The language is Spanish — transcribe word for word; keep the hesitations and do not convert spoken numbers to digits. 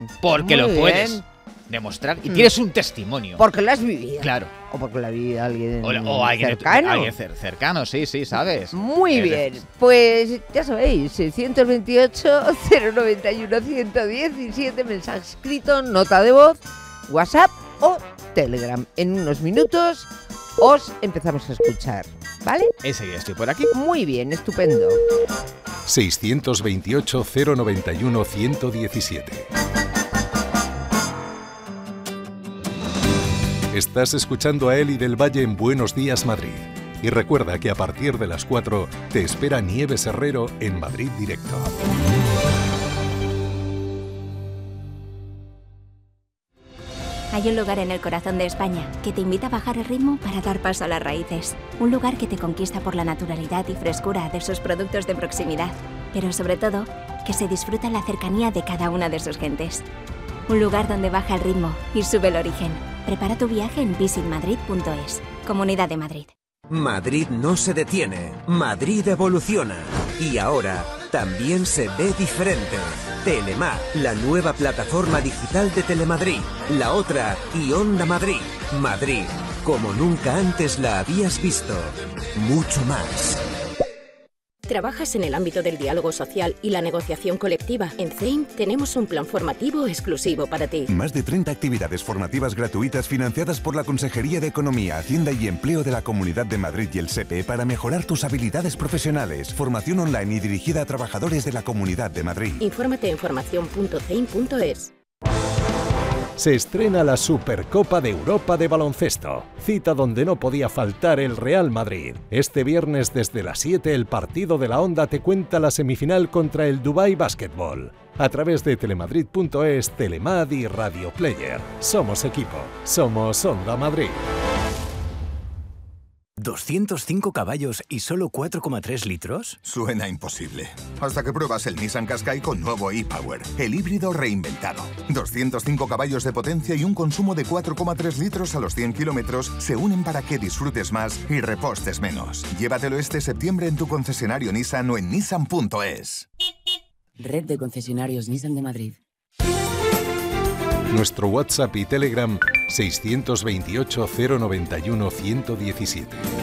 Porque Muy lo puedes bien. demostrar y Mm. tienes un testimonio. Porque lo has vivido. Claro. O porque lo ha vivido alguien O, o alguien, cercano. alguien cer- cercano, sí, sí, ¿sabes? Muy Eh, bien, pues ya sabéis, seiscientos veintiocho, cero noventa y uno, ciento diecisiete, mensaje escrito, nota de voz, WhatsApp o Telegram. En unos minutos os empezamos a escuchar, ¿vale? Enseguida estoy por aquí. Muy bien, estupendo. seiscientos veintiocho, cero noventa y uno, ciento diecisiete. Estás escuchando a Eli del Valle en Buenos Días, Madrid. Y recuerda que a partir de las cuatro te espera Nieves Herrero en Madrid Directo. Hay un lugar en el corazón de España que te invita a bajar el ritmo para dar paso a las raíces. Un lugar que te conquista por la naturalidad y frescura de sus productos de proximidad. Pero sobre todo, que se disfruta la cercanía de cada una de sus gentes. Un lugar donde baja el ritmo y sube el origen. Prepara tu viaje en visit madrid punto es. Comunidad de Madrid. Madrid no se detiene, Madrid evoluciona. Y ahora también se ve diferente. Telemar, la nueva plataforma digital de Telemadrid. La otra, y Onda Madrid. Madrid, como nunca antes la habías visto. Mucho más. ¿Trabajas en el ámbito del diálogo social y la negociación colectiva? En C E I M tenemos un plan formativo exclusivo para ti. Más de treinta actividades formativas gratuitas financiadas por la Consejería de Economía, Hacienda y Empleo de la Comunidad de Madrid y el S E P E para mejorar tus habilidades profesionales. Formación online y dirigida a trabajadores de la Comunidad de Madrid. Infórmate en formación punto c e i m punto es. Se estrena la Supercopa de Europa de baloncesto, cita donde no podía faltar el Real Madrid. Este viernes desde las siete el partido de la Onda te cuenta la semifinal contra el Dubai Basketball. A través de telemadrid punto es, Telemad y Radio Player. Somos equipo, somos Onda Madrid. ¿doscientos cinco caballos y solo cuatro coma tres litros? Suena imposible. Hasta que pruebas el Nissan Qashqai con nuevo e-Power, el híbrido reinventado. doscientos cinco caballos de potencia y un consumo de cuatro coma tres litros a los cien kilómetros se unen para que disfrutes más y repostes menos. Llévatelo este septiembre en tu concesionario Nissan o en nissan punto es. Red de concesionarios Nissan de Madrid. Nuestro WhatsApp y Telegram seiscientos veintiocho, cero noventa y uno, ciento diecisiete.